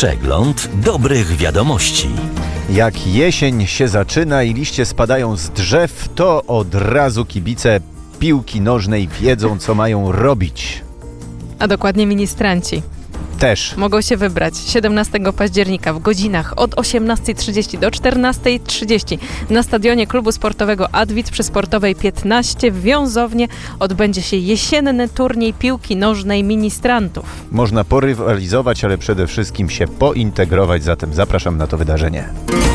Przegląd dobrych wiadomości. Jak jesień się zaczyna i liście spadają z drzew, to od razu kibice piłki nożnej wiedzą, co mają robić. A dokładnie ministranci. Też. Mogą się wybrać 17 października w godzinach od 18:30 do 14:30 na stadionie klubu sportowego Adwit przy Sportowej 15 w Wiązownie odbędzie się jesienny turniej piłki nożnej ministrantów. Można porywalizować, ale przede wszystkim się pointegrować, zatem zapraszam na to wydarzenie.